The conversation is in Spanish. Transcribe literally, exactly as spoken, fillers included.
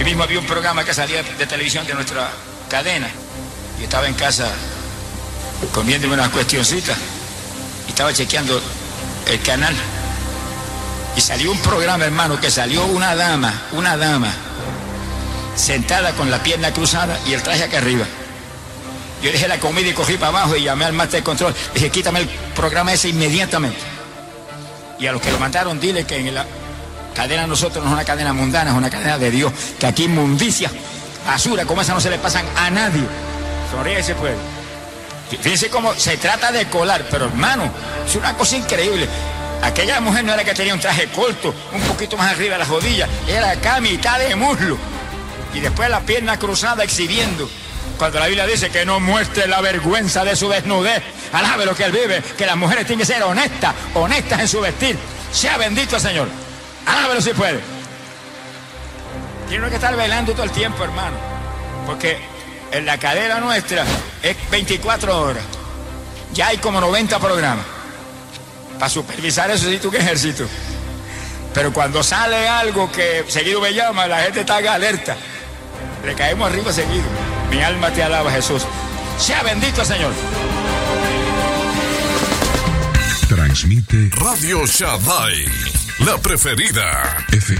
mismo había un programa que salía de televisión de nuestra cadena. Y estaba en casa comiéndome unas cuestioncitas y estaba chequeando el canal. Y salió un programa, hermano, que salió una dama, una dama, sentada con la pierna cruzada y el traje acá arriba. Yo dejé la comida y cogí para abajo y llamé al máster de control. Dije, quítame el programa ese inmediatamente. Y a los que lo mandaron, dile que en la cadena de nosotros no es una cadena mundana, es una cadena de Dios. Que aquí inmundicia, basura como esa no se le pasan a nadie. Sonríe ese pueblo. Fíjense cómo se trata de colar, pero hermano, es una cosa increíble. Aquella mujer no era que tenía un traje corto, un poquito más arriba de las rodillas, era acá mitad de muslo. Y después la pierna cruzada exhibiendo. Cuando la Biblia dice que no muestre la vergüenza de su desnudez, alabe lo que él vive, que las mujeres tienen que ser honestas, honestas en su vestir. Sea bendito el Señor. Alábelo si puede. Tiene que estar velando todo el tiempo, hermano, porque en la cadena nuestra es veinticuatro horas. Ya hay como noventa programas. Para supervisar eso sí tú que ejército. Pero cuando sale algo que seguido me llama, la gente está alerta. Le caemos arriba seguido. Mi alma te alaba, Jesús. Sea bendito el Señor. Transmite Radio Shaddai, la preferida. F